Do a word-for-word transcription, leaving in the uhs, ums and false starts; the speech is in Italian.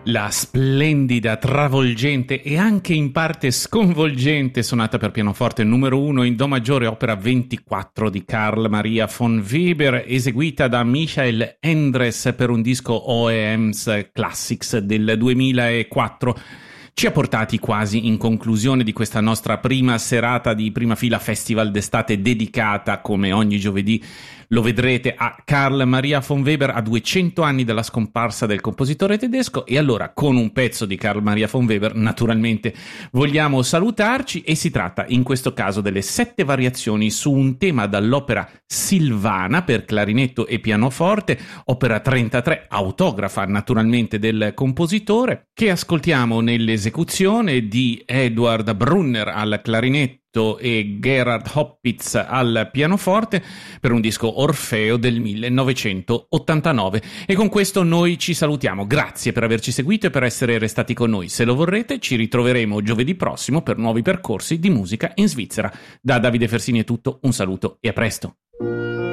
La splendida, travolgente e anche in parte sconvolgente sonata per pianoforte numero uno in do maggiore, opera ventiquattro di Carl Maria von Weber, eseguita da Michael Endres per un disco O E M's Classics del duemilaquattro. Ci ha portati quasi in conclusione di questa nostra prima serata di Prima Fila Festival d'estate, dedicata, come ogni giovedì lo vedrete, a Carl Maria von Weber, a duecento anni dalla scomparsa del compositore tedesco. E allora, con un pezzo di Carl Maria von Weber, naturalmente vogliamo salutarci, e si tratta in questo caso delle sette variazioni su un tema dall'opera Silvana per clarinetto e pianoforte, opera trentatré, autografa naturalmente del compositore, che ascoltiamo nell'esecuzione di Edward Brunner al clarinetto e Gerhard Hoppitz al pianoforte per un disco Orfeo del millenovecentottantanove. E con questo noi ci salutiamo. Grazie per averci seguito e per essere restati con noi. Se lo vorrete, ci ritroveremo giovedì prossimo per nuovi percorsi di musica in Svizzera. Da Davide Fersini è tutto, un saluto e a presto.